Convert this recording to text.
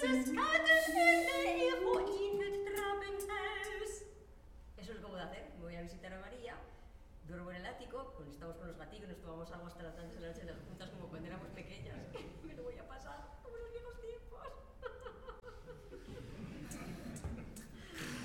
Eso es lo que voy a hacer. Me voy a visitar a María, duermo en el ático, estamos con los gatillos, nos tomamos agua hasta las tantas de la noche, las juntas como cuando éramos pequeñas. Me lo voy a pasar.